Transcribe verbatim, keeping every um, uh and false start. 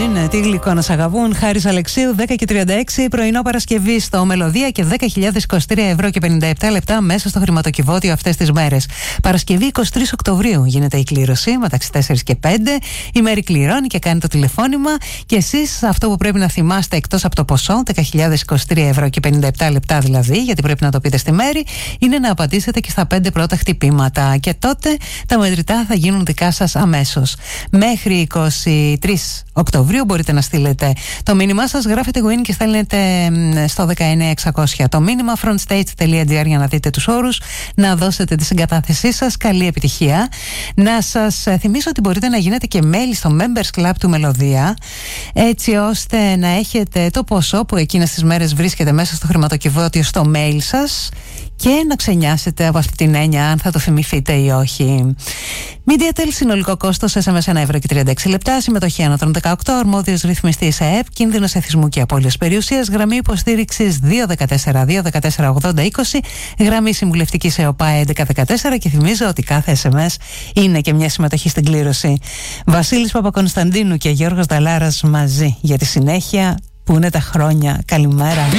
είναι, τι γλυκό να σ' αγαπούν. Χάρης Αλεξίου, δέκα και τριάντα έξι, πρωινό Παρασκευή στο Μελωδία και δέκα χιλιάδες είκοσι τρία ευρώ και πενήντα επτά λεπτά μέσα στο χρηματοκιβώτιο αυτές τις μέρες. Παρασκευή είκοσι τρεις Οκτωβρίου γίνεται η κλήρωση μεταξύ τέσσερα και πέντε. Η Μέρη κληρώνει και κάνει το τηλεφώνημα. Και εσείς αυτό που πρέπει να θυμάστε εκτός από το ποσό, δέκα χιλιάδες είκοσι τρία ευρώ και πενήντα επτά λεπτά δηλαδή, γιατί πρέπει να το πείτε στη Μέρη, είναι να απαντήσετε και στα πέντε πρώτα χτυπήματα. Και τότε τα μετρητά θα γίνουν δικά σας αμέσως. Μέχρι είκοσι τρεις Οκτωβρίου μπορείτε να στείλετε το μήνυμά σας, γράφετε win και στέλνετε στο δεκαεννιά εξακόσια το μήνυμα frontstage.gr για να δείτε τους όρους, να δώσετε τη συγκατάθεσή σας. Καλή επιτυχία. Να σας θυμίσω ότι μπορείτε να γίνετε και μέλη στο Members Club του Μελωδία, έτσι ώστε να έχετε το ποσό που εκείνες τις μέρες βρίσκεται μέσα στο χρηματοκιβώτιο στο mail σας και να ξενιάσετε από αυτή την έννοια αν θα το θυμηθείτε ή όχι. MediaTel, συνολικό κόστος ες εμ ες ένα ευρώ και τριάντα έξι λεπτά, συμμετοχή άνω των δεκαοκτώ, αρμόδιος ρυθμιστής ΑΕΠ, κίνδυνος εθισμού και απώλειας περιουσίας, γραμμή υποστήριξης δύο ένα τέσσερα δύο ένα τέσσερα ογδόντα είκοσι, γραμμή συμβουλευτικής ΕΟΠΑ έντεκα δεκατέσσερα και θυμίζω ότι κάθε ες εμ ες είναι και μια συμμετοχή στην κλήρωση. Βασίλης Παπακωνσταντίνου και Γιώργος Δαλάρας μαζί για τη συνέχεια που είναι τα χρόνια. Καλημέρα.